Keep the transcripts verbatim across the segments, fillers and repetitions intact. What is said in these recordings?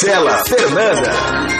Marcela Fernanda.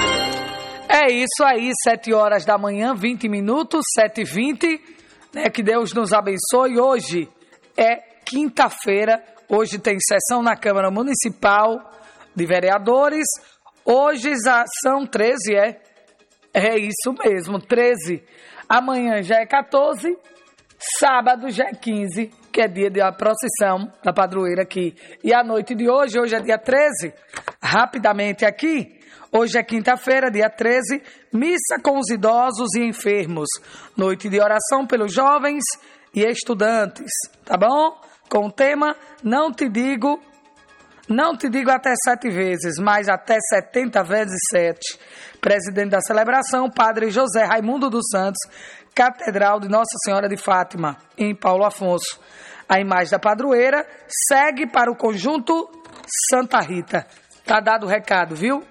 É isso aí, sete horas da manhã, vinte minutos, sete e vinte, né? Que Deus nos abençoe. Hoje é quinta-feira, hoje tem sessão na Câmara Municipal de Vereadores. Hoje já são treze, é? É isso mesmo, treze. Amanhã já é quatorze, sábado já é quinze, que é dia da procissão da padroeira aqui. E a noite de hoje, hoje é dia treze, rapidamente aqui, hoje é quinta-feira, dia treze, missa com os idosos e enfermos, noite de oração pelos jovens e estudantes, tá bom? Com o tema, não te digo, não te digo até sete vezes, mas até setenta vezes sete. Presidente da celebração, Padre José Raimundo dos Santos, Catedral de Nossa Senhora de Fátima, em Paulo Afonso. A imagem da padroeira segue para o conjunto Santa Rita. Tá dado o recado, viu?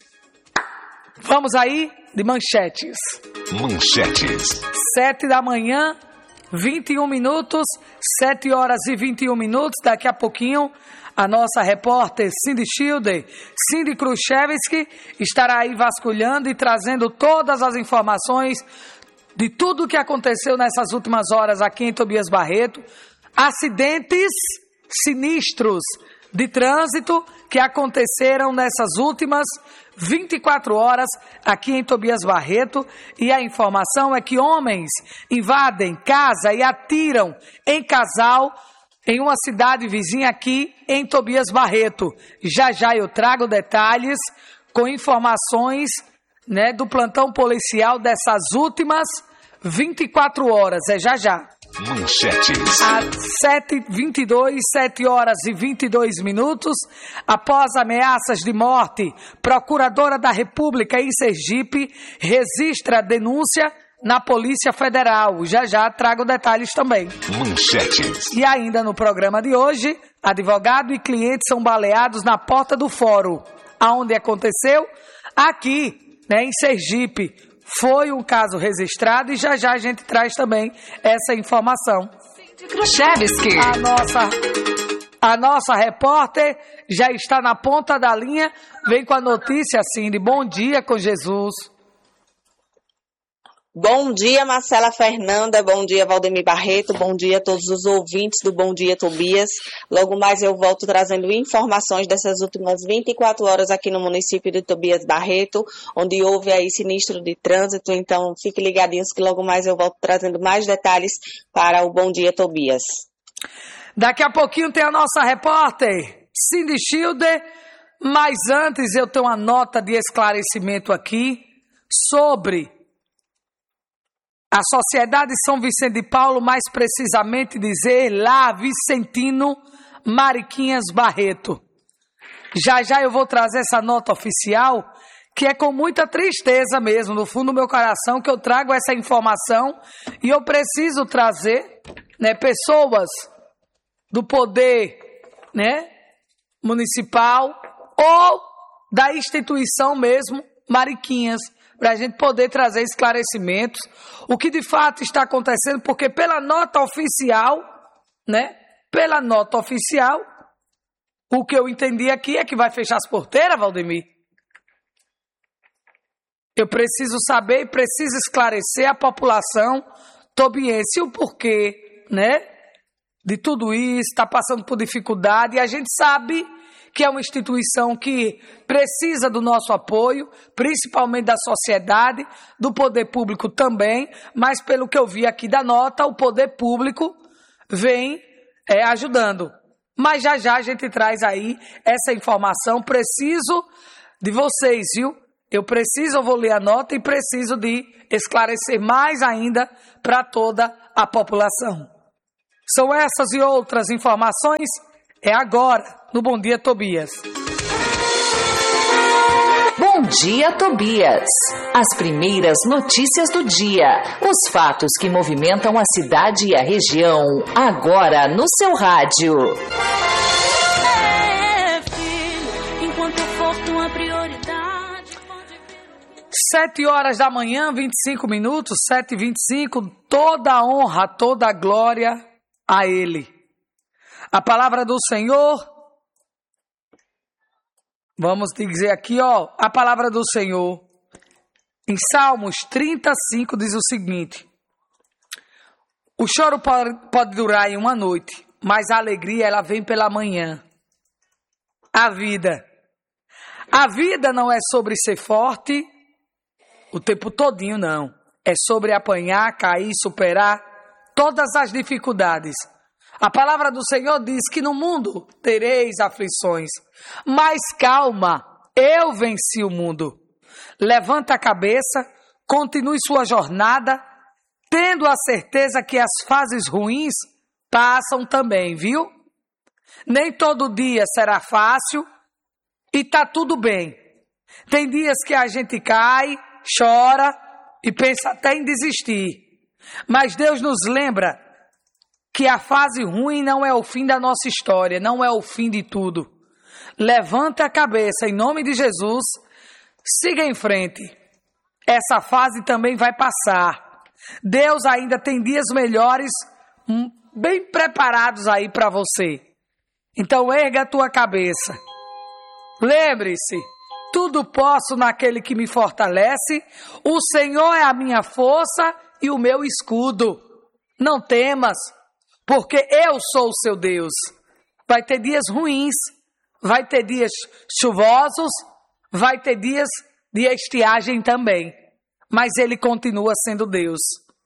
Vamos aí de manchetes. Manchetes. Sete da manhã, vinte e um minutos, sete horas e vinte e um minutos. Daqui a pouquinho, a nossa repórter Cindy Schilder, Cindy Khrushchevsky, estará aí vasculhando e trazendo todas as informações de tudo o que aconteceu nessas últimas horas aqui em Tobias Barreto. Acidentes sinistros de trânsito que aconteceram nessas últimas vinte e quatro horas aqui em Tobias Barreto. E a informação é que homens invadem casa e atiram em casal em uma cidade vizinha aqui em Tobias Barreto. Já já eu trago detalhes com informações, né, do plantão policial dessas últimas vinte e quatro horas. É já já. Manchetes. Às sete e vinte e dois, sete horas e vinte e dois minutos, após ameaças de morte, Procuradora da República em Sergipe registra denúncia na Polícia Federal. Já já trago detalhes também. Manchetes. E ainda no programa de hoje, advogado e cliente são baleados na porta do fórum. Aonde aconteceu? Aqui, né, em Sergipe. Foi um caso registrado e já já a gente traz também essa informação. Khrushchevsky. A nossa, a nossa repórter já está na ponta da linha. Vem com a notícia, Cindy. Bom dia com Jesus. Bom dia, Marcela Fernanda, bom dia, Valdemir Barreto, bom dia a todos os ouvintes do Bom Dia Tobias. Logo mais eu volto trazendo informações dessas últimas vinte e quatro horas aqui no município de Tobias Barreto, onde houve aí sinistro de trânsito, então fiquem ligadinhos que logo mais eu volto trazendo mais detalhes para o Bom Dia Tobias. Daqui a pouquinho tem a nossa repórter, Cindy Schilder, mas antes eu tenho uma nota de esclarecimento aqui sobre a Sociedade São Vicente de Paulo, mais precisamente dizer, lá Vicentino Mariquinhas Barreto. Já já eu vou trazer essa nota oficial, que é com muita tristeza mesmo, no fundo do meu coração, que eu trago essa informação e eu preciso trazer, né, pessoas do poder, né, municipal ou da instituição mesmo, Mariquinhas, para a gente poder trazer esclarecimentos, o que de fato está acontecendo, porque pela nota oficial, né, pela nota oficial, o que eu entendi aqui é que vai fechar as porteiras, Valdemir. Eu preciso saber e preciso esclarecer a população tobiense o porquê, né, de tudo isso, está passando por dificuldade, e a gente sabe que é uma instituição que precisa do nosso apoio, principalmente da sociedade, do poder público também, mas pelo que eu vi aqui da nota, o poder público vem é, ajudando. Mas já já a gente traz aí essa informação, preciso de vocês, viu? Eu preciso, eu vou ler a nota e preciso de esclarecer mais ainda para toda a população. São essas e outras informações, é agora, no Bom Dia Tobias. Bom dia, Tobias. As primeiras notícias do dia. Os fatos que movimentam a cidade e a região. Agora no seu rádio. É, filho, enquanto eu for tua prioridade. Sete horas da manhã, vinte e cinco minutos, sete e vinte e cinco. Toda a honra, toda a glória a Ele. A palavra do Senhor Vamos dizer aqui, ó, a palavra do Senhor. Em Salmos trinta e cinco diz o seguinte: o choro pode, pode durar em uma noite, mas a alegria ela vem pela manhã. A vida. A vida não é sobre ser forte o tempo todinho, não. É sobre apanhar, cair, superar todas as dificuldades. A palavra do Senhor diz que no mundo tereis aflições, mas calma, eu venci o mundo. Levanta a cabeça, continue sua jornada, tendo a certeza que as fases ruins passam também, viu? Nem todo dia será fácil e tá tudo bem. Tem dias que a gente cai, chora e pensa até em desistir. Mas Deus nos lembra que a fase ruim não é o fim da nossa história, não é o fim de tudo. Levanta a cabeça em nome de Jesus, siga em frente. Essa fase também vai passar. Deus ainda tem dias melhores, bem preparados aí para você. Então erga a tua cabeça. Lembre-se, tudo posso naquele que me fortalece. O Senhor é a minha força e o meu escudo. Não temas, porque eu sou o seu Deus. Vai ter dias ruins, vai ter dias chuvosos, vai ter dias de estiagem também. Mas Ele continua sendo Deus.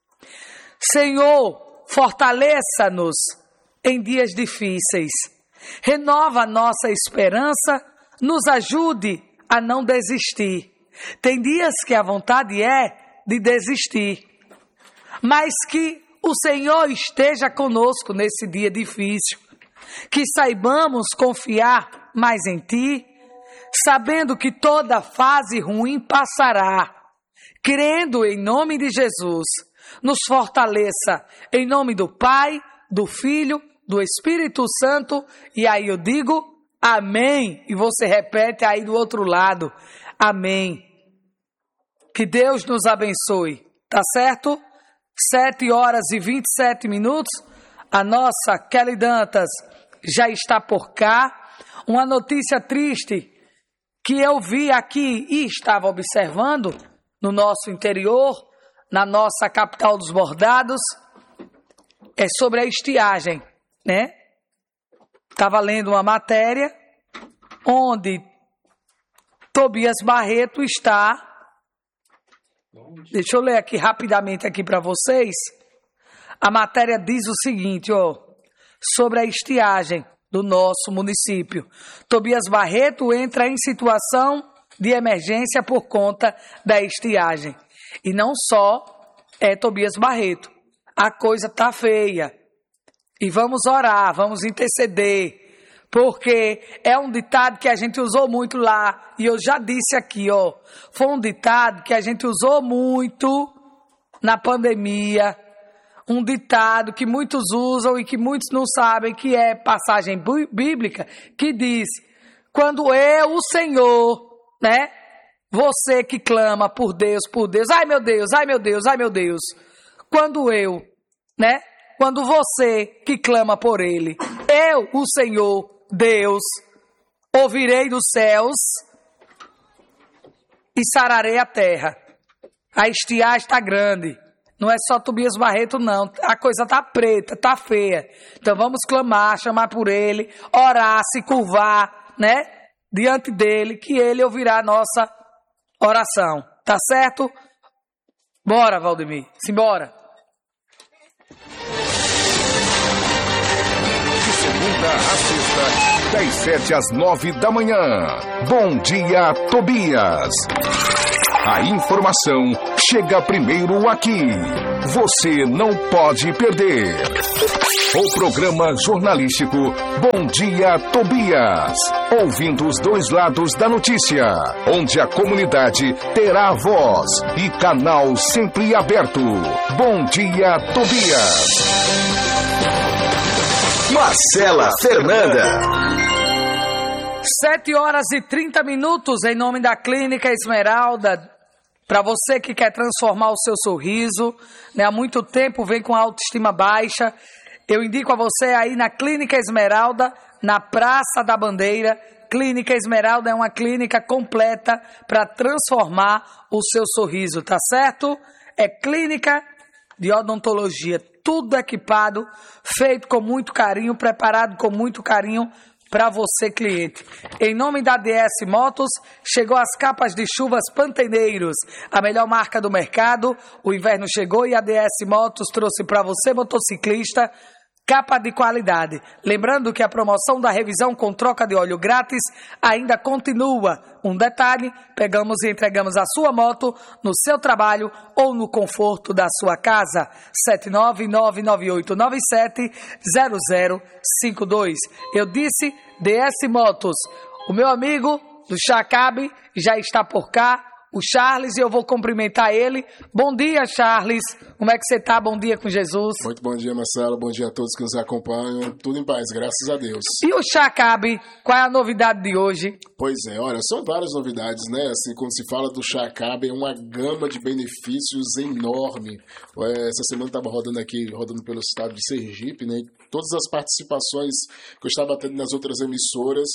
Senhor, fortaleça-nos em dias difíceis. Renova a nossa esperança, nos ajude a não desistir. Tem dias que a vontade é de desistir, mas que o Senhor esteja conosco nesse dia difícil. Que saibamos confiar mais em Ti, sabendo que toda fase ruim passará. Crendo em nome de Jesus, nos fortaleça em nome do Pai, do Filho, do Espírito Santo. E aí eu digo amém. E você repete aí do outro lado, amém. Que Deus nos abençoe, tá certo? sete horas e vinte e sete minutos. A nossa Kelly Dantas já está por cá. Uma notícia triste que eu vi aqui e estava observando no nosso interior, na nossa capital dos bordados, é sobre a estiagem, né? Estava lendo uma matéria onde Tobias Barreto está... Deixa eu ler aqui rapidamente aqui para vocês. A matéria diz o seguinte, ó, sobre a estiagem do nosso município. Tobias Barreto entra em situação de emergência por conta da estiagem. E não só é Tobias Barreto. A coisa tá feia. E vamos orar, vamos interceder. Porque é um ditado que a gente usou muito lá. E eu já disse aqui, ó. Foi um ditado que a gente usou muito na pandemia. Um ditado que muitos usam e que muitos não sabem, que é passagem bíblica, que diz: quando eu, o Senhor, né? Você que clama por Deus, por Deus. Ai meu Deus, ai meu Deus, ai meu Deus. Quando eu, né? Quando você que clama por Ele, eu, o Senhor, Deus, ouvirei dos céus e sararei a terra. A estiagem está grande. Não é só Tobias Barreto, não. A coisa está preta, está feia. Então vamos clamar, chamar por Ele, orar, se curvar, né? Diante dEle, que Ele ouvirá a nossa oração. Tá certo? Bora, Valdemir. Simbora. De segunda a sexta, das sete às nove da manhã. Bom dia, Tobias. A informação chega primeiro aqui. Você não pode perder. O programa jornalístico Bom Dia, Tobias. Ouvindo os dois lados da notícia, onde a comunidade terá voz e canal sempre aberto. Bom dia, Tobias. Marcela Fernanda. sete horas e trinta minutos em nome da Clínica Esmeralda. Para você que quer transformar o seu sorriso, né, há muito tempo vem com autoestima baixa, eu indico a você aí na Clínica Esmeralda, na Praça da Bandeira, Clínica Esmeralda é uma clínica completa para transformar o seu sorriso, tá certo? É clínica de odontologia, tudo equipado, feito com muito carinho, preparado com muito carinho para você, cliente. Em nome da D S Motos, chegou as capas de chuvas Pantaneiros, a melhor marca do mercado. O inverno chegou e a D S Motos trouxe para você, motociclista, capa de qualidade. Lembrando que a promoção da revisão com troca de óleo grátis ainda continua. Um detalhe, pegamos e entregamos a sua moto no seu trabalho ou no conforto da sua casa. sete nove nove nove oito nove sete zero zero cinco dois. Eu disse D S Motos. O meu amigo do Chacabe já está por cá. O Charles, e eu vou cumprimentar ele. Bom dia, Charles. Como é que você tá? Bom dia com Jesus. Muito bom dia, Marcelo. Bom dia a todos que nos acompanham. Tudo em paz, graças a Deus. E o Chacabe, qual é a novidade de hoje? Pois é, olha, são várias novidades, né? Assim, quando se fala do Chacabe, é uma gama de benefícios enorme. Essa semana estava rodando aqui, rodando pelo estado de Sergipe, né? Todas as participações que eu estava tendo nas outras emissoras,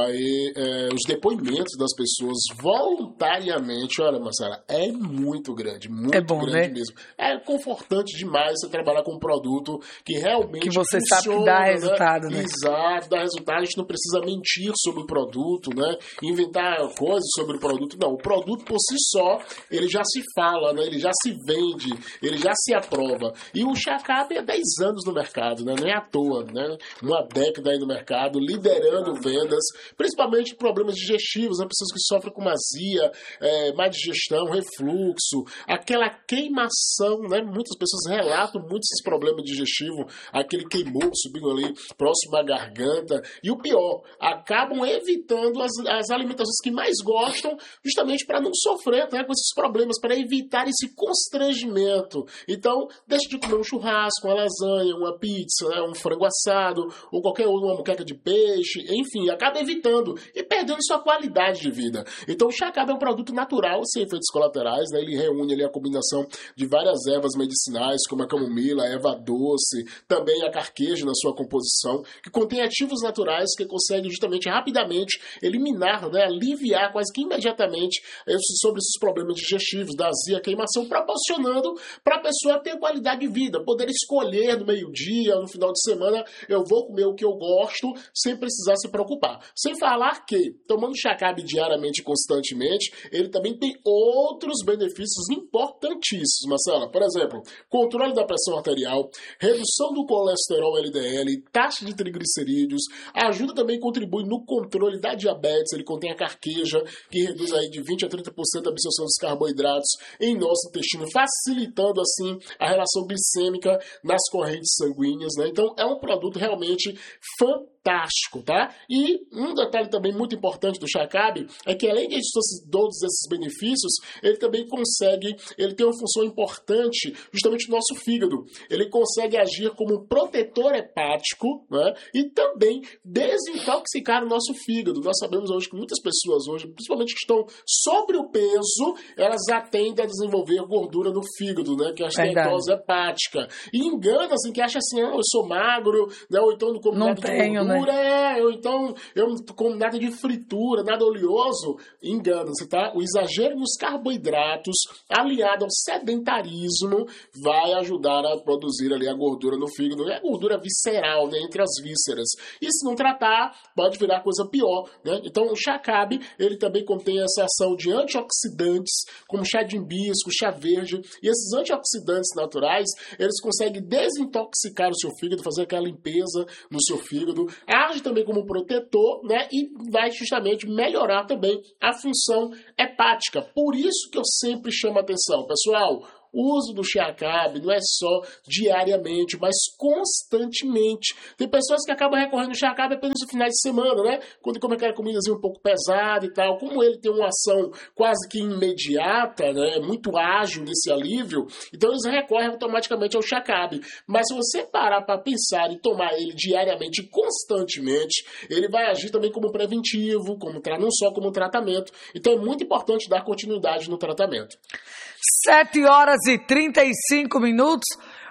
aí é, os depoimentos das pessoas voluntariamente, olha, Marcela, é muito grande, muito é bom, grande né? mesmo. É confortante demais você trabalhar com um produto que realmente que você funciona, sabe que dá resultado, né? Exato, dá resultado. A gente não precisa mentir sobre o produto, né? Inventar coisas sobre o produto. Não, o produto por si só, ele já se fala, né? Ele já se vende, ele já se aprova. E o Chacabe é dez anos no mercado, né? Não é à toa, né? Uma década aí no mercado, liderando vendas, principalmente problemas digestivos, né? Pessoas que sofrem com azia, é, má digestão, refluxo, aquela queimação, né? Muitas pessoas relatam muito esses problemas digestivos, aquele queimou subindo ali próximo à garganta. E o pior, acabam evitando as, as alimentações que mais gostam, justamente para não sofrer, né, com esses problemas, para evitar esse constrangimento. Então, deixa de comer um churrasco, uma lasanha, uma pizza, né, um frango assado, ou qualquer outra, uma moqueca de peixe, enfim, acaba evitando e perdendo sua qualidade de vida. Então, o Chacabe é um produto natural, sem efeitos colaterais, né, ele reúne ali a combinação de várias ervas medicinais, como a camomila, a erva doce, também a carqueja na sua composição, que contém ativos naturais que conseguem justamente rapidamente eliminar, né, aliviar quase que imediatamente sobre esses problemas digestivos, da azia, queimação, proporcionando para a pessoa ter qualidade de vida, poder escolher no meio-dia, no final de semana, eu vou comer o que eu gosto, sem precisar se preocupar. Sem falar que, tomando Chacabe diariamente e constantemente, ele também tem outros benefícios importantíssimos, Marcela. Por exemplo, controle da pressão arterial, redução do colesterol L D L, taxa de triglicerídeos, ajuda também e contribui no controle da diabetes. Ele contém a carqueja, que reduz aí de vinte a trinta por cento a absorção dos carboidratos em nosso intestino, facilitando assim a relação glicêmica nas correntes sanguíneas, né? Então é um produto realmente fantástico, tá? E um detalhe também muito importante do Chacabe é que, além de todos esses benefícios, ele também consegue, ele tem uma função importante justamente no nosso fígado. Ele consegue agir como um protetor hepático, né? E também desintoxicar o nosso fígado. Nós sabemos hoje que muitas pessoas hoje, principalmente que estão sobre o peso, elas já tendem a desenvolver gordura no fígado, né? Que é a esteatose hepática. E engana-se que acha assim, ah, eu sou magro, né? Ou então não como não nada tenho, de gordura, né? é, ou então eu não como nada de fritura, nada oleoso. Engana-se, tá? O exagero nos carboidratos, aliado ao sedentarismo, vai ajudar a produzir ali a gordura no fígado. É a gordura visceral, né? Entre as vísceras. E se não tratar, pode virar coisa pior, né? Então o Chacabe, ele também contém essa ação de antioxidantes, como chá de hibisco, chá verde. E esses antioxidantes naturais, eles conseguem desintoxicar o seu fígado, fazer aquela limpeza no seu fígado. Age também como protetor, né? E vai justamente melhorar também a função hepática. Por isso que eu sempre chamo a atenção, pessoal. O uso do Chacabe não é só diariamente, mas constantemente. Tem pessoas que acabam recorrendo ao Chacabe apenas no final de semana, né? Quando come aquela comidazinha um pouco pesada e tal. Como ele tem uma ação quase que imediata, né? Muito ágil nesse alívio, então eles recorrem automaticamente ao Chacabe. Mas se você parar para pensar e tomar ele diariamente e constantemente, ele vai agir também como preventivo, como tra- não só como tratamento. Então é muito importante dar continuidade no tratamento. sete horas e trinta e cinco minutos.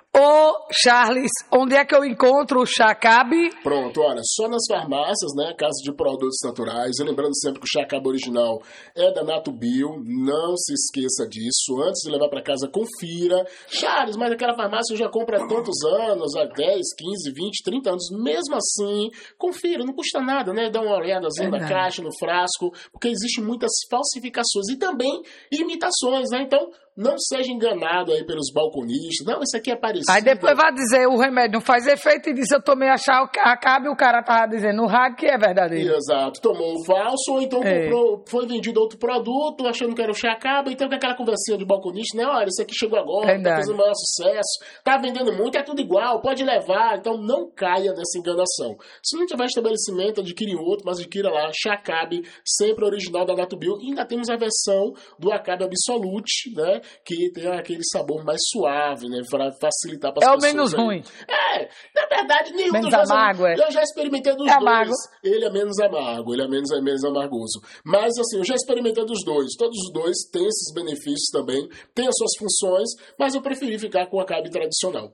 Ô, Charles, onde é que eu encontro o Chacabe? Pronto, olha, só nas farmácias, né, casa de produtos naturais. E lembrando sempre que o Chacabe original é da Natubio, não se esqueça disso. Antes de levar para casa, confira. Charles, mas aquela farmácia eu já compro há tantos anos, há dez, quinze, vinte, trinta anos. Mesmo assim, confira, não custa nada, né? Dá uma olhadazinha na caixa, no frasco, porque existem muitas falsificações e também imitações, né? Então, não seja enganado aí pelos balconistas. Não, isso aqui é parecido. Aí depois vai dizer, o remédio não faz efeito e diz, eu tomei a Chacabe e o cara tava dizendo no rádio que é verdadeiro. Exato, tomou o falso ou então É. comprou, foi vendido outro produto achando que era o Chacabe, então com aquela conversinha de balconista, né? Olha, esse aqui chegou agora, tá Verdade. fazendo o maior sucesso, tá vendendo muito, é tudo igual, pode levar. Então não caia nessa enganação. Se não tiver estabelecimento, adquire outro, mas adquira lá, Chacabe, sempre original da Natubio. E ainda temos a versão do Acabe Absolute, né? Que tem aquele sabor mais suave, né? Para facilitar para as É o pessoas. menos aí. ruim. É, na verdade, nenhum Menos dos dois. amargo, é. Eu já experimentei dos É dois. amargo. Ele é menos amargo, ele é menos, é menos amargoso. Mas, assim, eu já experimentei dos dois. Todos os dois têm esses benefícios também, têm as suas funções, mas eu preferi ficar com o Acabe tradicional.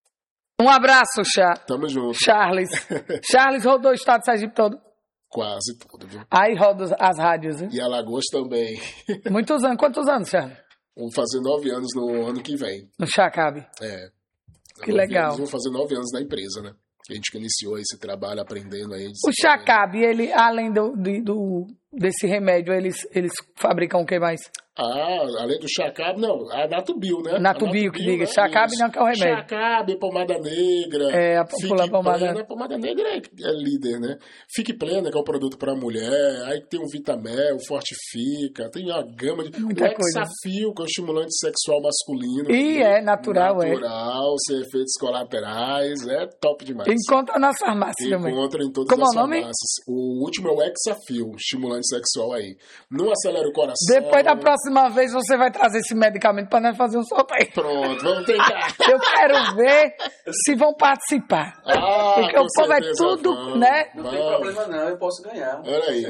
Um abraço, Chá. Tamo junto. Charles. Charles rodou o estado de Sergipe todo. Quase tudo, viu? Aí roda as rádios, hein? E Alagoas também. Muitos anos. Quantos anos, Charles? Vou fazer nove anos no ano que vem. No Chacabe. É. Que Nove legal. anos, vou fazer nove anos na empresa, né? A gente que iniciou esse trabalho, aprendendo aí. O Chacabe, ele, além do, de- do, desse remédio, eles, eles fabricam o que mais? Ah, além do Chacabe, não, a Natubio, né? Natubio, A que diga. né? Chacabe Isso. não, que é o remédio. Chacabe, pomada negra. É, a Fique popular pomada- Plena. A pomada negra é, é líder, né? Fique Plena, que é um produto para mulher. Aí tem o Vitamel, o Fortifica. Tem uma gama de... Muita o coisa. Hexafil, que é o estimulante sexual masculino. E é natural, é. Natural, sem efeitos colaterais. É top demais. Encontra na farmácia também. Encontra em todas Como é as o nome? farmácias. O último é o Hexafil, estimulante sexual aí. Não acelera o coração. Depois da próxima vez você vai trazer esse medicamento para nós fazer um sorteio. Pronto, vamos tentar. Eu quero ver se vão participar. Ah, Porque com o povo é certeza tudo, vamos, né? Não tem vamos. problema não, eu posso ganhar. Olha aí.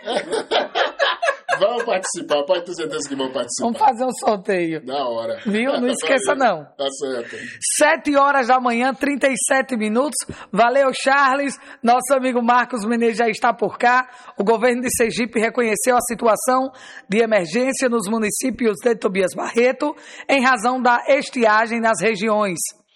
Vão participar, pode ter certeza que vão participar. Vamos fazer um sorteio. Na hora. Viu? Não esqueça, não. Tá certo. Sete horas da manhã, trinta e sete minutos. Valeu, Charles. Nosso amigo Marcos Menezes já está por cá. O governo de Sergipe reconheceu a situação de emergência nos municípios de Tobias Barreto em razão da estiagem nas regiões.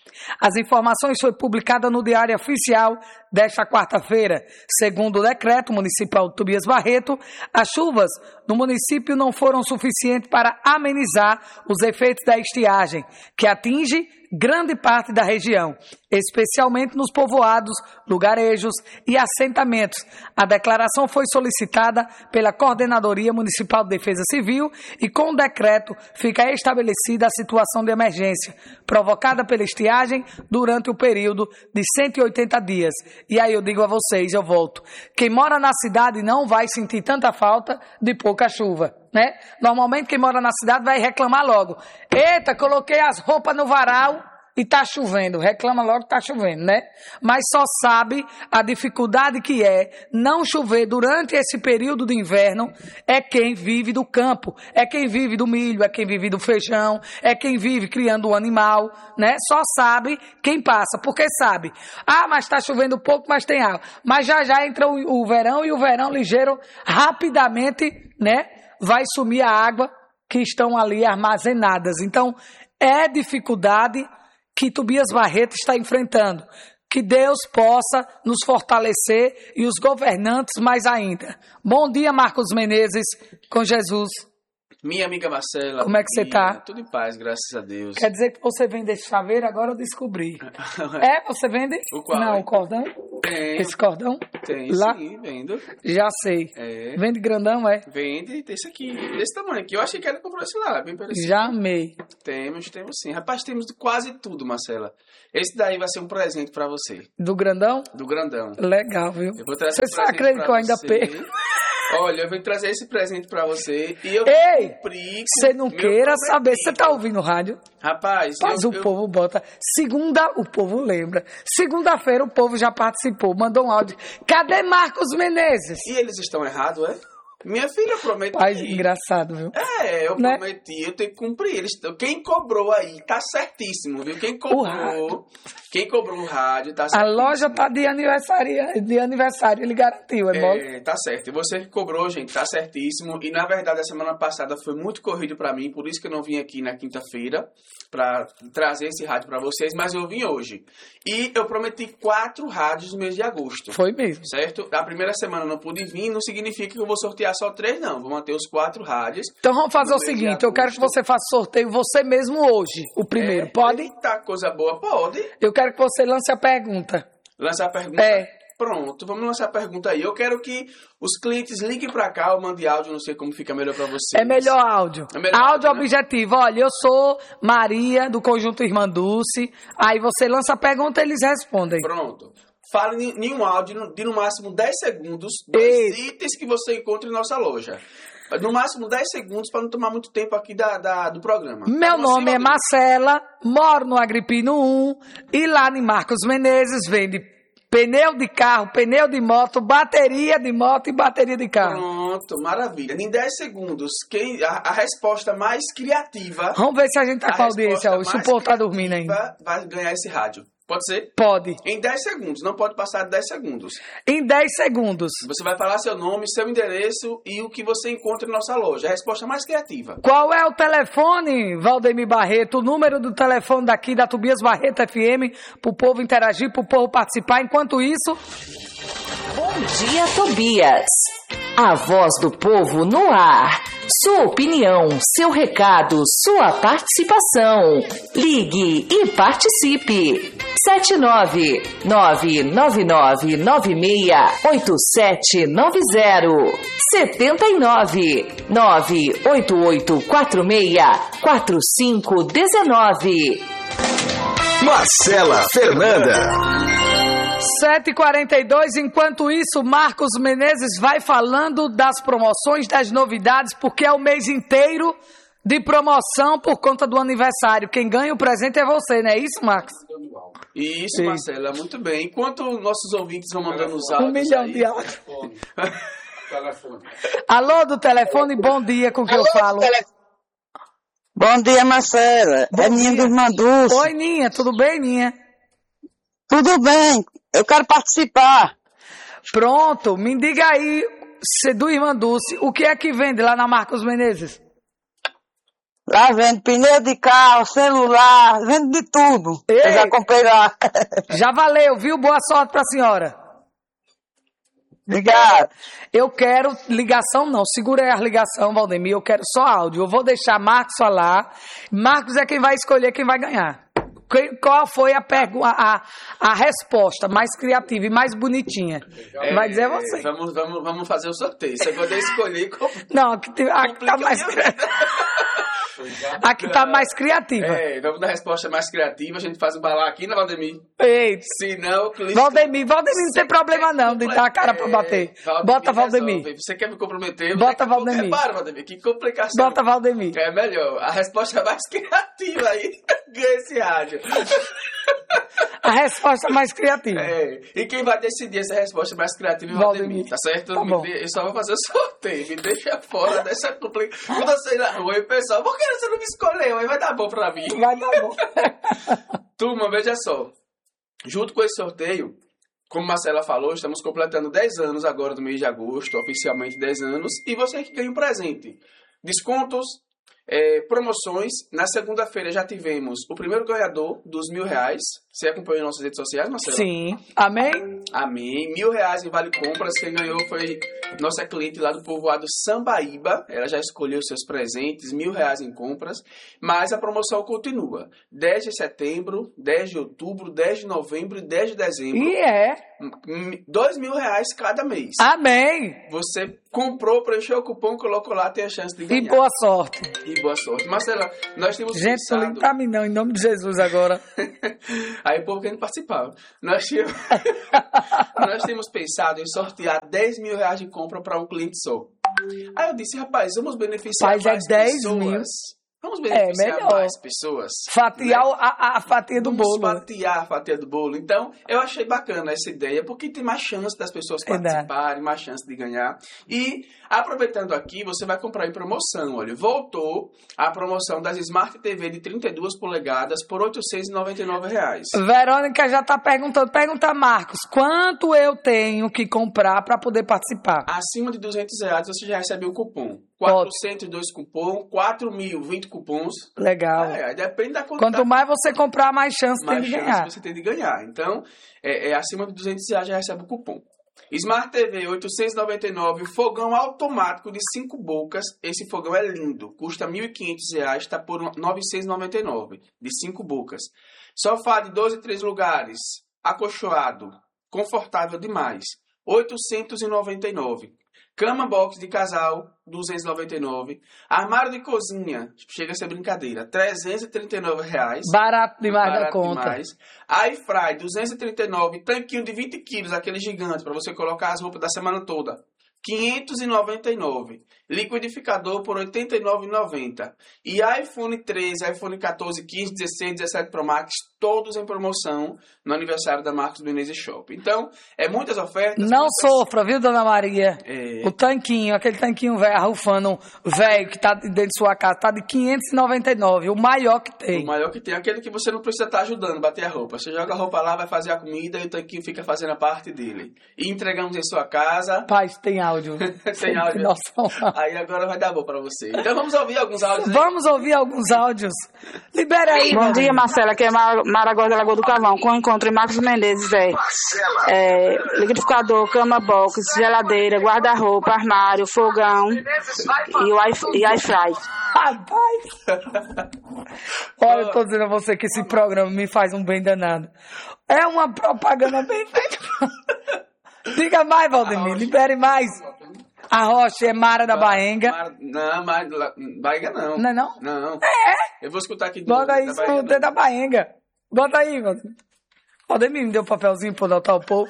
As informações foram publicadas no Diário Oficial desta quarta-feira. Segundo o decreto municipal de Tobias Barreto, as chuvas no município não foram suficientes para amenizar os efeitos da estiagem, que atinge grande parte da região, especialmente nos povoados, lugarejos e assentamentos. A declaração foi solicitada pela Coordenadoria Municipal de Defesa Civil e, com o decreto, fica estabelecida a situação de emergência provocada pela estiagem durante o período de cento e oitenta dias. E aí eu digo a vocês, eu volto, quem mora na cidade não vai sentir tanta falta de pouca chuva, né? Normalmente quem mora na cidade vai reclamar logo. Eita, coloquei as roupas no varal e tá chovendo. Reclama logo que tá chovendo, né? Mas só sabe a dificuldade que é não chover durante esse período de inverno é quem vive do campo, é quem vive do milho, é quem vive do feijão, é quem vive criando o animal, né? Só sabe quem passa, porque sabe. Ah, mas tá chovendo pouco, mas tem água. Mas já já entra o, o verão e o verão ligeiro rapidamente, né? Vai sumir a água que estão ali armazenadas. Então, é dificuldade que Tobias Barreto está enfrentando. Que Deus possa nos fortalecer e os governantes mais ainda. Bom dia, Marcos Menezes, com Jesus. Minha amiga Marcela. Como é que você tá? Tudo em paz, graças a Deus. Quer dizer que você vende esse chaveiro? Agora eu descobri. É? Você vende? O qual? Não, o cordão? Tem. Esse cordão? Tem, Lá? sim, vendo. Já sei. É. Vende grandão, é? Vende desse aqui, desse tamanho aqui. Eu achei que ela comprou esse lá, bem parecido. Já amei. Temos, temos sim. Rapaz, temos de quase tudo, Marcela. Esse daí vai ser um presente pra você. Do grandão? Do grandão. Legal, viu? Eu vou trazer Você um só presente acredita pra que eu ainda você. perco? Olha, eu vou trazer esse presente pra você e eu Ei, cumpri com você não meu queira prometido. saber. Você tá ouvindo o rádio? Rapaz, Mas eu, o eu- povo bota. Segunda, o povo lembra. Segunda-feira o povo já participou, mandou um áudio. Cadê Marcos Menezes? E eles estão errados, é? Minha filha, eu prometi. Pai, engraçado, viu? É, eu Né? prometi, eu tenho que cumprir. Eles, quem cobrou aí tá certíssimo, viu? Quem cobrou, quem cobrou o rádio tá A certíssimo. loja tá de aniversário, de aniversário, ele garantiu, é, bom? É, tá certo. E você que cobrou, gente, tá certíssimo. E na verdade, a semana passada foi muito corrido pra mim, por isso que eu não vim aqui na quinta-feira pra trazer esse rádio pra vocês, mas eu vim hoje. E eu prometi quatro rádios no mês de agosto. Foi mesmo. Certo? A primeira semana eu não pude vir, não significa que eu vou sortear só três, não. Vou manter os quatro rádios. Então vamos fazer No o mês de seguinte, eu quero que agosto. você faça sorteio você mesmo hoje, o primeiro, É, pode? Eita, coisa boa, pode. Eu quero que você lance a pergunta. Lançar a pergunta. É. Pronto, vamos lançar a pergunta aí. Eu quero que os clientes liguem pra cá ou mandem áudio, não sei como fica melhor pra vocês. É melhor áudio. É melhor áudio áudio, né? objetivo. Olha, eu sou Maria, do Conjunto Irmã Dulce. Aí você lança a pergunta e eles respondem. Pronto. Fale em um áudio de no máximo dez segundos dos Ei. itens que você encontra em nossa loja. No máximo dez segundos para não tomar muito tempo aqui da, da- do programa. Meu Tá bom assim, nome é Valdemir? Marcela, moro no Agripino um e lá em Marcos Menezes vende pneu de carro, pneu de moto, bateria de moto e bateria de carro. Pronto, maravilha. Em dez segundos, quem, a, a resposta mais criativa... Vamos ver se a gente tá a com a audiência resposta hoje, se o mais povo tá dormindo ainda. criativa vai ganhar esse rádio. Pode ser? Pode. Em dez segundos, não pode passar de dez segundos. Em dez segundos. Você vai falar seu nome, seu endereço e o que você encontra em nossa loja. A resposta mais criativa. Qual é o telefone, Valdemir Barreto? O número do telefone daqui da Tobias Barreto F M, pro povo interagir, pro povo participar. Enquanto isso, Bom dia, Tobias. A voz do povo no ar. Sua opinião, seu recado, sua participação. Ligue e participe. sete nove nove nove nove nove seis oito sete nove zero. setenta e nove nove oito oito quatro seis quatro cinco um nove. Marcela Fernanda. sete e quarenta e dois. Enquanto isso, Marcos Menezes vai falando das promoções, das novidades, porque é o mês inteiro de promoção por conta do aniversário. Quem ganha o presente é você, não é isso, Marcos? Isso, Sim. Marcela, muito bem. Enquanto nossos ouvintes vão mandando os Um áudios milhão aí, de áudios. Alô, do telefone, bom dia, com quem eu falo? Bom dia, Marcela. Bom é Ninha dia. do Irmã Dulce. Oi, Ninha, tudo bem, Ninha? Tudo bem? Eu quero participar. Pronto, me diga aí, se do Irmã Dulce, o que é que vende lá na Marcos Menezes? Lá vende pneu de carro, celular, vende de tudo. Ei. Eu já comprei lá. Já valeu, viu? Boa sorte pra senhora. Obrigado. Eu quero ligação, não. Segura aí a ligação, Valdemir. Eu quero só áudio. Eu vou deixar Marcos falar. Marcos é quem vai escolher quem vai ganhar. Que- Qual foi a, pergu- a, a resposta mais criativa e mais bonitinha? Vai dizer você. Vamos, vamos, vamos fazer o sorteio. Você vai escolher como... Não, aqui, tem- aqui tá mais, aqui tá mais criativa. É, vamos dar a resposta mais criativa. A gente faz um balão aqui, né, Valdemir? Eita. Se não, o cliente... Valdemir, Valdemir não tem problema não de dar a cara pra bater. É, Bota Valdemir. resolve. Você quer me comprometer? Bota Daqui a pouco Valdemir. Repara, Valdemir, que complicação. Bota Valdemir. É melhor. A resposta mais criativa aí ganha esse rádio. A resposta mais criativa. É. E quem vai decidir essa resposta mais criativa é o Valdemir. Valdemir, tá certo? Tá Me bom. de- Eu só vou fazer o sorteio. Me deixa fora dessa complicação. Quando eu sair na rua e o pessoal, por que você não me escolheu? Aí vai dar bom pra mim. Vai dar bom. Turma, veja só. Junto com esse sorteio, como Marcela falou, estamos completando dez anos agora do mês de agosto, oficialmente dez anos, e você que ganha um presente. Descontos, é, promoções. Na segunda-feira já tivemos o primeiro ganhador dos mil reais. Você acompanhou em nossas redes sociais, Marcela? Sim. Amém? Amém. Mil reais em Vale Compras. Quem ganhou foi nossa cliente lá do povoado Sambaíba. Ela já escolheu seus presentes, mil reais em compras. Mas a promoção continua. dez de setembro, dez de outubro, dez de novembro e dez de dezembro. E é. M- Dois mil reais cada mês. Amém. Você comprou, preencheu o cupom, colocou lá, tem a chance de E ganhar. boa sorte. E boa sorte. Marcela, nós temos Gente, não pensado... limpa a mim não, em nome de Jesus agora. Aí o povo querendo participar. Nós tínhamos... Nós temos pensado em sortear dez mil reais de compra para um cliente só. Aí eu disse, rapaz, vamos beneficiar Rapaz, é mais dez pessoas. mil. Vamos beneficiar É, melhor. mais pessoas. Fatiar né? a, a fatia do Vamos bolo. fatiar a fatia do bolo. Então, eu achei bacana essa ideia, porque tem mais chance das pessoas Verdade. participarem, mais chance de ganhar. E, aproveitando aqui, você vai comprar em promoção. Olha, voltou a promoção das Smart T V de trinta e duas polegadas por oitocentos e noventa e nove reais. Verônica já está perguntando. Pergunta, Marcos, quanto eu tenho que comprar para poder participar? Acima de duzentos reais você já recebe o cupom. quatrocentos e dois cupom, quatro mil, vinte cupons. Legal. É, depende da quantidade. Quanto mais você comprar, mais chance mais tem de chance ganhar. você tem de ganhar. Então, é, é acima de duzentos reais já recebe o cupom. Smart T V oitocentos e noventa e nove, fogão automático de cinco bocas. Esse fogão é lindo, custa mil e quinhentos reais, está por novecentos e noventa e nove, de cinco bocas. Sofá de doze e três lugares, acolchoado, confortável demais, oitocentos e noventa e nove. Cama box de casal, duzentos e noventa e nove. Armário de cozinha, chega a ser brincadeira, trezentos e trinta e nove reais. Barato demais Barato da conta. demais. Air fry, duzentos e trinta e nove. Tanquinho de vinte quilos, aquele gigante, para você colocar as roupas da semana toda. quinhentos e noventa e nove. Liquidificador por oitenta e nove reais e noventa centavos. E iPhone treze, iPhone quatorze, quinze, dezesseis, dezessete Pro Max, todos em promoção no aniversário da Marcos Menezes Shop. Então, é muitas ofertas. Não muitas... sofra, viu, dona Maria? É. O tanquinho, aquele tanquinho velho, arrufando, velho, que tá dentro de sua casa, tá de quinhentos e noventa e nove, o maior que tem. O maior que tem, aquele que você não precisa estar ajudando a bater a roupa. Você joga a roupa lá, vai fazer a comida e o tanquinho fica fazendo a parte dele. E entregamos em sua casa. Paz, tem áudio. Tem áudio. Nossa. Aí agora vai dar bom pra você. Então vamos ouvir alguns áudios. Aí. Vamos ouvir alguns áudios. Libera aí. Bom dia, Marcela, aqui é Mar Maragogi da Lagoa do Cavão. Com o encontro em Marcos Menezes, é, é liquidificador, cama box, geladeira, guarda-roupa, armário, fogão e o iFry. Rapaz! Olha, eu tô dizendo a você que esse programa me faz um bem danado. É uma propaganda bem feita. Diga mais, Valdemir, libere mais. A Rocha é Mara da Baenga. Mara, não, Mara, Baenga não. Não é não? Não. É? Eu vou escutar aqui. Bota aí, da Baenga, isso da Baenga. Bota aí, Valdemir. Valdemir me deu um papelzinho pra notar o povo.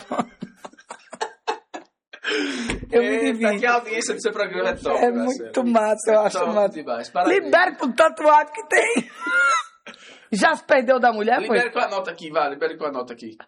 Eu me Eita, divido. que a audiência do seu programa é top. É muito massa, eu acho top massa. demais. Parabéns. Libere com tanto áudio que tem. Já se perdeu da mulher, foi? Libere com a nota aqui, vai. Libere com a nota aqui.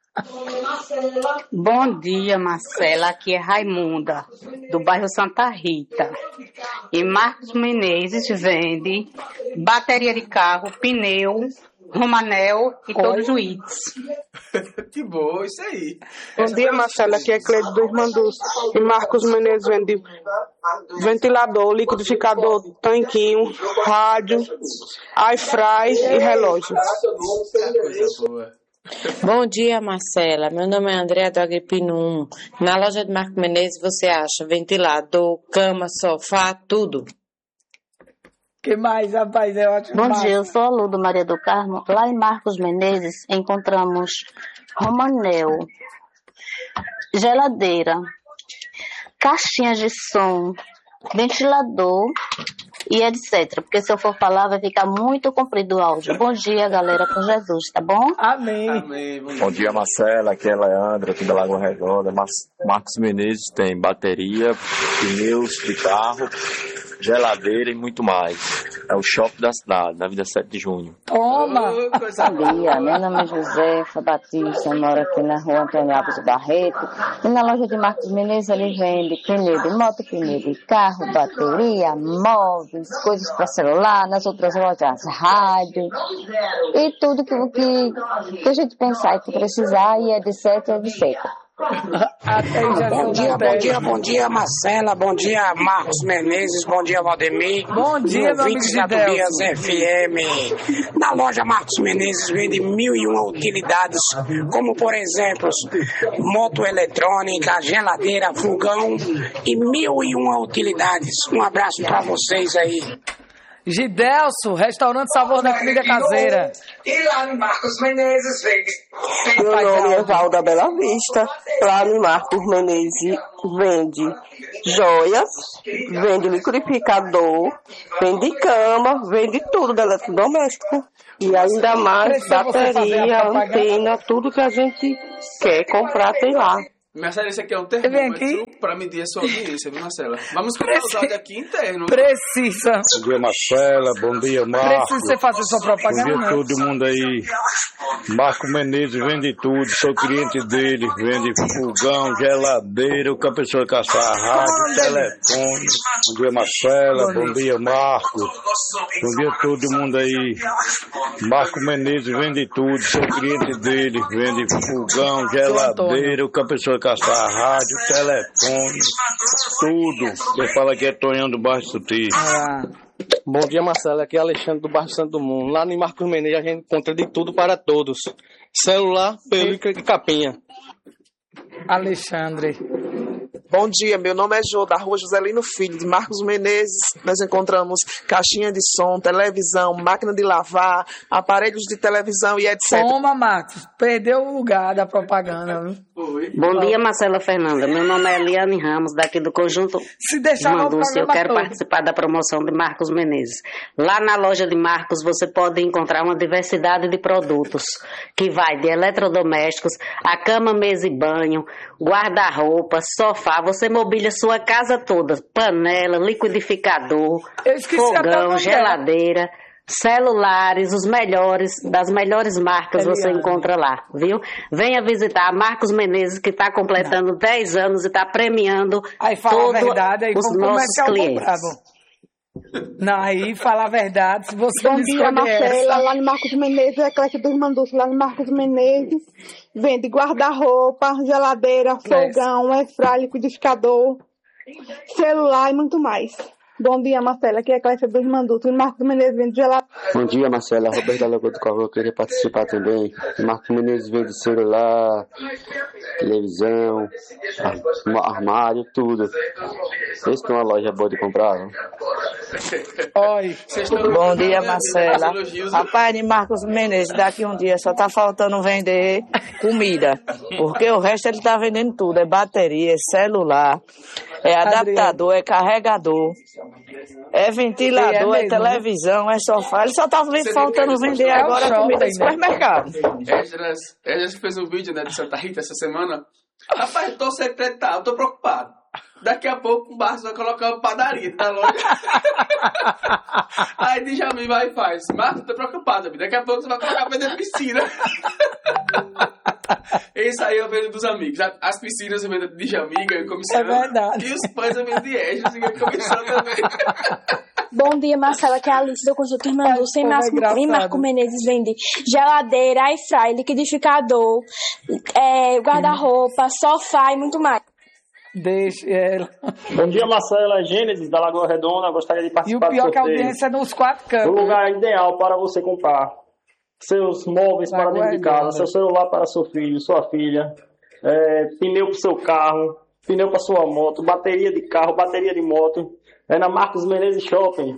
Bom dia, Marcela. Aqui é Raimunda, do bairro Santa Rita. E Marcos Menezes vende bateria de carro, pneu, romanel e todos os itens. Que bom, isso aí. Bom Essa dia, Marcela. Aqui é Cleide dos Mandus. E Marcos Menezes vende ventilador, liquidificador, tanquinho, rádio, iFry e relógio. Coisa boa. Bom dia, Marcela. Meu nome é Andréa do Agripino um. Na loja de Marcos Menezes você acha ventilador, cama, sofá, tudo. Que mais, rapaz? Eu acho Bom massa. dia, eu sou a Lu do Maria do Carmo. Lá em Marcos Menezes encontramos romanel, geladeira, caixinhas de som, ventilador e etcétera. Porque se eu for falar vai ficar muito comprido o áudio. Bom dia, galera, com Jesus, tá bom? Amém. Amém. Bom dia, Bom dia, Marcela. Aqui é Leandro, aqui da Lagoa Redonda. Mar Marcos Menezes tem bateria, pneus de carro, geladeira e muito mais. É o shopping da cidade, na Vida sete de junho. Toma! Oh, coisa Bom dia, meu nome é Josefa Batista, eu moro aqui na rua Antônio Alves Barreto. E na loja de Marcos Menezes ele vende pneu de moto, pneu de carro, bateria, móveis, coisas para celular, nas outras lojas rádio e tudo que, que, que a gente pensar e que precisar e etc, etcétera. Bom dia, bom dia, bom dia, Marcela, bom dia, Marcos Menezes, bom dia, Valdemir. Bom dia, meu amigo da Tobias F M. Na loja Marcos Menezes vende mil e uma utilidades, como por exemplo, moto eletrônica, geladeira, fogão e mil e uma utilidades. Um abraço para vocês aí. Gidelso, restaurante Sabor da Comida Caseira. E lá no Marcos Menezes vende. Meu nome é Valda Bela Vista. Lá no Marcos Menezes vende joias, vende liquidificador, vende cama, vende tudo de eletrodoméstico. E ainda mais bateria, antena, tudo que a gente quer comprar tem lá. Marcela, esse aqui é um termômetro para medir a sua audiência, viu, Marcela? Vamos escutar o áudio aqui interno. Precisa. Bom dia, Marcela. Bom dia, Marco. Precisa você fazer sua propaganda, Bom dia a né? todo mundo aí. Marco Menezes vende tudo, sou cliente dele. Vende fogão, geladeira, o que a pessoa caçar, rádio, telefone. Bom dia, Marcela. Bom dia, Marco. Bom dia a todo mundo aí. Marco Menezes vende tudo, sou cliente dele. Vende fogão, geladeira, o que a pessoa caçar, rádio, telefone, tudo. Quem fala que é Tonhão do Bairro Sutil. Ah. Bom dia, Marcelo. Aqui é Alexandre do Bairro Santo do Mundo. Lá no Marcos Menezes a gente encontra de tudo para todos. Celular, película e capinha. Alexandre. Bom dia, meu nome é Jô, da rua Joselino Filho, de Marcos Menezes. Nós encontramos caixinha de som, televisão, máquina de lavar, aparelhos de televisão e etcétera. Toma, Marcos, perdeu o lugar da propaganda, viu? Bom dia, Marcela Fernanda. Meu nome é Eliane Ramos, daqui do Conjunto Se deixar no Manduce. Eu programa quero todo. participar da promoção de Marcos Menezes. Lá na loja de Marcos você pode encontrar uma diversidade de produtos, que vai de eletrodomésticos, a cama, mesa e banho, guarda-roupa, sofá. Você mobília sua casa toda, panela, liquidificador, até o fogão, nome geladeira, celulares, os melhores, das melhores marcas você Eliane. encontra lá, viu? Venha visitar Marcos Menezes, que está completando dez anos e está premiando Aí fala a todos verdade, aí os vamos nossos começar o clientes. brabo. Não, aí fala a verdade, se você Bom me dia, escolher Marcela. essa. Lá no Marcos Menezes, é Eclésia dos Manduços. Lá no Marcos Menezes, vende guarda-roupa, geladeira, fogão, airfryer, liquidificador, celular e muito mais. Bom dia, Marcela. Aqui é a Eclésia dos Manduços. Marcos Menezes vende geladeira. Bom dia, Marcela. Roberto da Lagoa do Carvão, eu queria participar também. Marcos Menezes vende celular, televisão, ar- armário, tudo. Esse que é uma loja boa de comprar, né? Oi. Bom dia, Marcela. Rapaz, de Marcos Menezes, daqui um dia só tá faltando vender comida. Porque o resto ele tá vendendo tudo. É bateria, é celular, é adaptador, é carregador, é ventilador, é, mesmo, televisão, é sofá. Ele só tá faltando vender É o agora shopping, comida de né? supermercado. Esdras, Esdras fez um vídeo, né, de Santa Rita essa semana. Rapaz, eu tô secretário, eu tô preocupado. Daqui a pouco o Marcos vai colocar uma padaria na loja. Aí Djamil vai e faz. Marcos, tô preocupado, amigo. Daqui a pouco você vai colocar vender piscina. Esse aí eu vendo dos amigos. As piscinas eu vendo de Djamil, ganho comissão. É verdade. E os pães eu vendo de Esdras e ganho comissão também. Bom dia, Marcela, que é a Alice do Conjunto Irmanduz. Sem Marco, em Marco Menezes vende geladeira, airfryer, liquidificador, é, guarda-roupa, sofá e muito mais. Deixa ela. Bom dia, Marcela. Gênesis, da Lagoa Redonda. Gostaria de E o participar do pior que a sorteio. audiência é nos quatro O cantos. lugar ideal para você comprar seus móveis para Lagoa dentro de casa, Redonda. seu celular para seu filho, sua filha, é, pneu para o seu carro, pneu para sua moto, bateria de carro, bateria de moto. É na Marcos Menezes Shopping.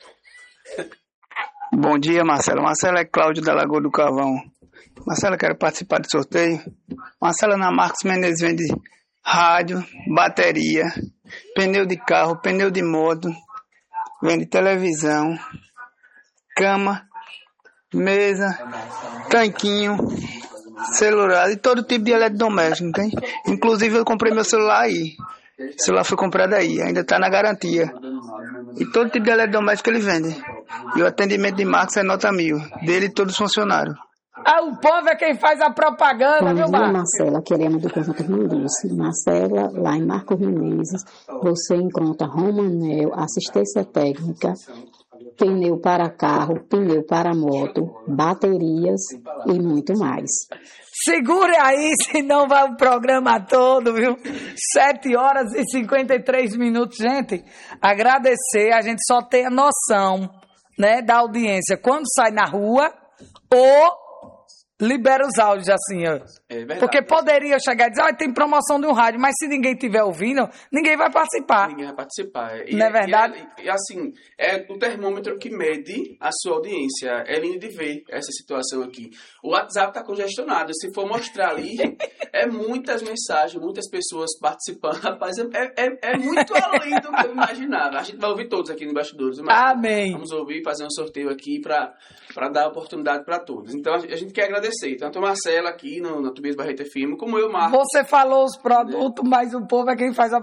Bom dia, Marcela. Marcela é Cláudio da Lagoa do Carvão. Marcela, quero participar do sorteio. Marcela, na Marcos Menezes vende rádio, bateria, pneu de carro, pneu de moto, vende televisão, cama, mesa, tanquinho, celular e todo tipo de eletrodoméstico, tem? Inclusive eu comprei meu celular aí. O celular foi comprado aí, ainda está na garantia. E todo tipo de eletrodoméstico ele vende. E o atendimento de Marcos é nota mil, dele e todos os funcionários. Ah, o povo é quem faz a propaganda, Bom viu, dia, Marcos? Marcela, queremos do Conjunto Manduce. Marcela, lá em Marcos Menezes, você encontra Romanel, assistência técnica, pneu para carro, pneu para moto, baterias e muito mais. Segure aí, senão vai o programa todo, viu? sete horas e cinquenta e três minutos. Gente, agradecer, a gente só tem a noção, né, da audiência quando sai na rua ou libera os áudios assim, ó. É verdade. Porque poderia chegar e dizer, ah, tem promoção de um rádio, mas se ninguém estiver ouvindo, ninguém vai participar. Ninguém vai participar. E, Não é verdade? E, e, assim, é o termômetro que mede a sua audiência. É lindo de ver essa situação aqui. O WhatsApp está congestionado. Se for mostrar ali, é muitas mensagens, muitas pessoas participando. Rapaz, é, é, é muito além do que eu imaginava. A gente vai ouvir todos aqui no Bastidores. Amém. Vamos ouvir, fazer um sorteio aqui para dar oportunidade para todos. Então, a gente quer agradecer conhecer, tanto Marcela aqui no, no Tobias Barreto F M, como eu, Marcos. Você falou os produtos, mas o povo é quem faz a